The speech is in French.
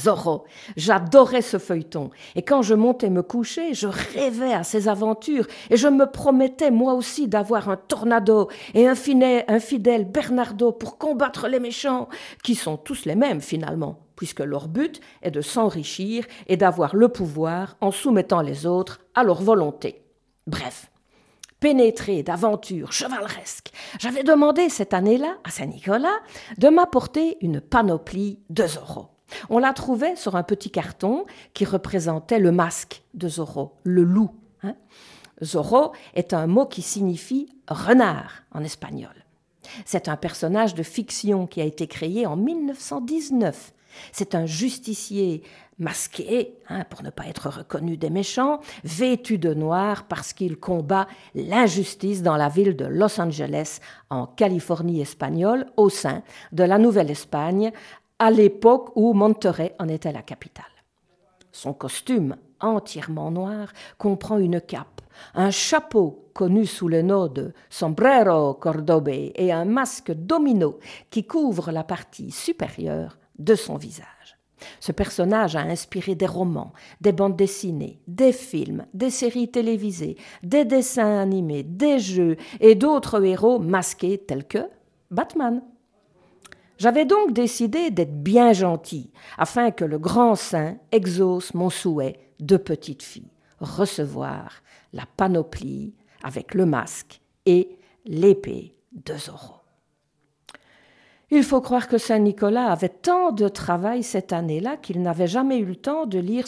Zorro. J'adorais ce feuilleton. Et quand je montais me coucher, je rêvais à ses aventures et je me promettais moi aussi d'avoir un Tornado et un fidèle Bernardo pour combattre les méchants, qui sont tous les mêmes finalement, puisque leur but est de s'enrichir et d'avoir le pouvoir en soumettant les autres à leur volonté. Bref, pénétré d'aventures chevaleresques, j'avais demandé cette année-là à Saint-Nicolas de m'apporter une panoplie de Zorro. On la trouvait sur un petit carton qui représentait le masque de Zorro, le loup. Zorro est un mot qui signifie renard en espagnol. C'est un personnage de fiction qui a été créé en 1919. C'est un justicier masqué, pour ne pas être reconnu des méchants, vêtu de noir parce qu'il combat l'injustice dans la ville de Los Angeles, en Californie espagnole, au sein de la Nouvelle-Espagne, à l'époque où Monterrey en était la capitale. Son costume, entièrement noir, comprend une cape, un chapeau connu sous le nom de sombrero cordobe et un masque domino qui couvre la partie supérieure de son visage. Ce personnage a inspiré des romans, des bandes dessinées, des films, des séries télévisées, des dessins animés, des jeux et d'autres héros masqués tels que Batman. J'avais donc décidé d'être bien gentil afin que le grand saint exauce mon souhait de petite fille, recevoir la panoplie avec le masque et l'épée de Zorro. Il faut croire que Saint-Nicolas avait tant de travail cette année-là qu'il n'avait jamais eu le temps de lire